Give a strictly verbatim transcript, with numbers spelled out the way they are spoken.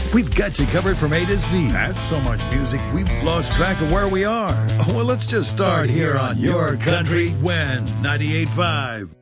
We've got you covered from A to Z. That's so much music, we've lost track of where we are. Well, let's just start here on Your Country When ninety-eight point five.